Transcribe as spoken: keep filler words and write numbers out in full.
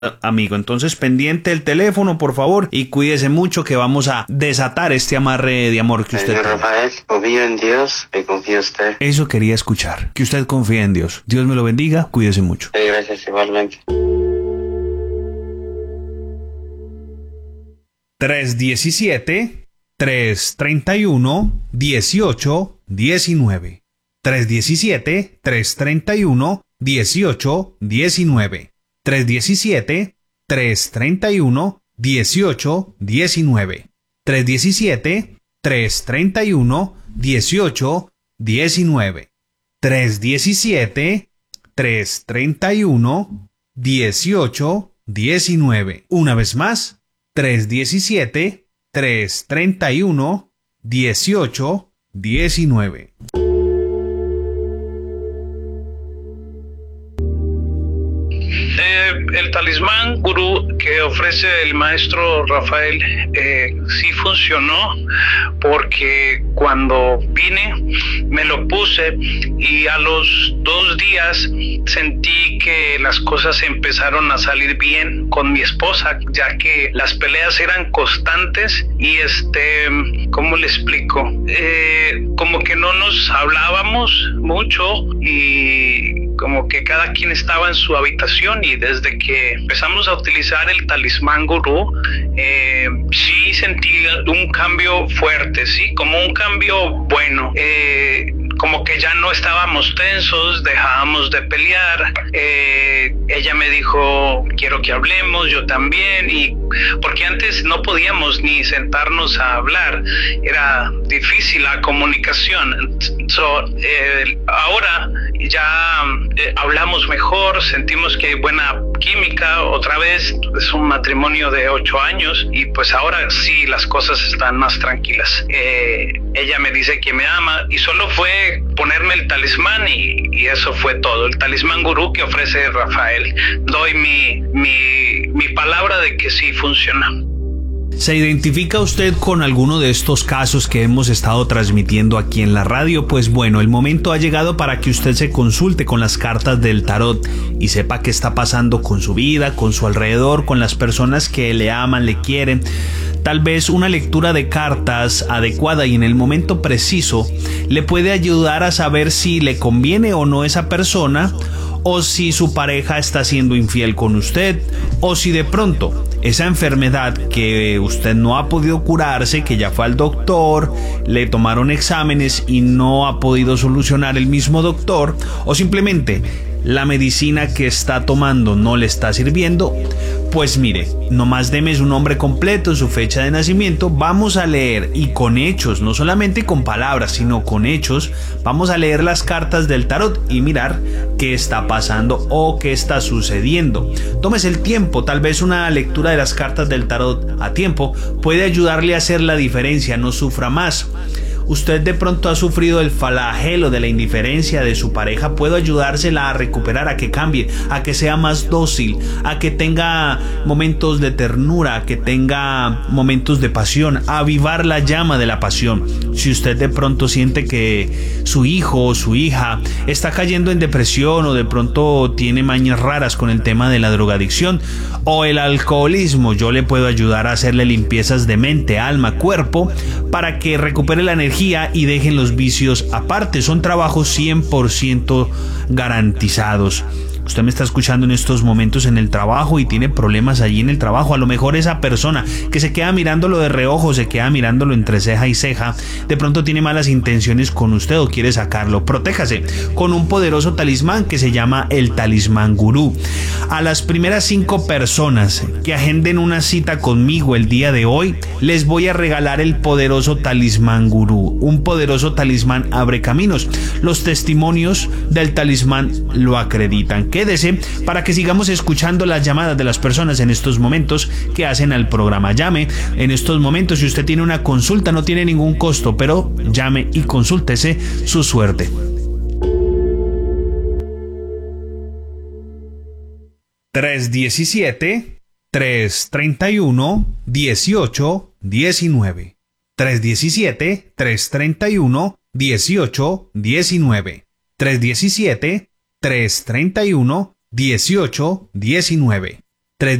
amigo. Entonces, pendiente el teléfono, por favor, y cuídese mucho que vamos a desatar este amarre de amor que usted Señor tiene. Rafael, confío en Dios y confío en usted. Eso quería escuchar, que usted confíe en Dios. Dios me lo bendiga, cuídese mucho. Sí, gracias igualmente. tres diecisiete, tres treinta y uno, dieciocho diecinueve. tres diecisiete, tres treinta y uno, dieciocho diecinueve. tres diecisiete, tres treinta y uno, dieciocho diecinueve. tres diecisiete, tres treinta y uno, dieciocho diecinueve. tres diecisiete, tres treinta y uno, dieciocho diecinueve. Una vez más, tres diecisiete, tres treinta y uno, dieciocho diecinueve. El talismán gurú que ofrece el maestro Rafael eh, sí funcionó, porque cuando vine me lo puse y a los dos días sentí que las cosas empezaron a salir bien con mi esposa, ya que las peleas eran constantes y este, ¿cómo le explico? Eh, como que no nos hablábamos mucho y como que cada quien estaba en su habitación, y desde que empezamos a utilizar el talismán gurú, eh, sí sentí un cambio fuerte, sí, como un cambio bueno. Eh, como que ya no estábamos tensos, dejábamos de pelear. Eh, ella me dijo, quiero que hablemos, yo también, y porque antes no podíamos ni sentarnos a hablar, era difícil la comunicación. So, eh, ahora ya eh, hablamos mejor, sentimos que hay buena química otra vez. Es un matrimonio de ocho años y pues ahora sí las cosas están más tranquilas. Eh, ella me dice que me ama y solo fue ponerme el talismán y, y eso fue todo. El talismán gurú que ofrece Rafael. Doy mi, mi, mi palabra de que sí funciona. ¿Se identifica usted con alguno de estos casos que hemos estado transmitiendo aquí en la radio? Pues bueno, el momento ha llegado para que usted se consulte con las cartas del tarot y sepa qué está pasando con su vida, con su alrededor, con las personas que le aman, le quieren. Tal vez una lectura de cartas adecuada y en el momento preciso le puede ayudar a saber si le conviene o no esa persona, o si su pareja está siendo infiel con usted, o si de pronto esa enfermedad que usted no ha podido curarse, que ya fue al doctor, le tomaron exámenes y no ha podido solucionar el mismo doctor, o simplemente la medicina que está tomando no le está sirviendo. Pues mire, nomás deme su nombre completo, su fecha de nacimiento, vamos a leer, y con hechos, no solamente con palabras, sino con hechos, vamos a leer las cartas del tarot y mirar qué está pasando o qué está sucediendo. Tómese el tiempo, tal vez una lectura de las cartas del tarot a tiempo puede ayudarle a hacer la diferencia, no sufra más. Usted de pronto ha sufrido el flagelo de la indiferencia de su pareja. Puedo ayudársela a recuperar, a que cambie, a que sea más dócil, a que tenga momentos de ternura, a que tenga momentos de pasión, a avivar la llama de la pasión. Si usted de pronto siente que su hijo o su hija está cayendo en depresión, o de pronto tiene mañas raras con el tema de la drogadicción o el alcoholismo, yo le puedo ayudar a hacerle limpiezas de mente, alma, cuerpo, para que recupere la energía y dejen los vicios aparte. Son trabajos cien por ciento garantizados. Usted me está escuchando en estos momentos en el trabajo y tiene problemas allí en el trabajo. A lo mejor esa persona que se queda mirándolo de reojo, se queda mirándolo entre ceja y ceja, de pronto tiene malas intenciones con usted o quiere sacarlo. Protéjase con un poderoso talismán que se llama el talismán gurú. A las primeras cinco personas que agenden una cita conmigo el día de hoy, les voy a regalar el poderoso talismán gurú. Un poderoso talismán abre caminos. Los testimonios del talismán lo acreditan. Quédese para que sigamos escuchando las llamadas de las personas en estos momentos que hacen al programa. Llame en estos momentos. Si usted tiene una consulta, no tiene ningún costo, pero llame y consúltese su suerte. tres diecisiete, tres treinta y uno, dieciocho diecinueve. tres diecisiete, tres treinta y uno, dieciocho diecinueve. tres diecisiete, tres treinta y uno, dieciocho diecinueve.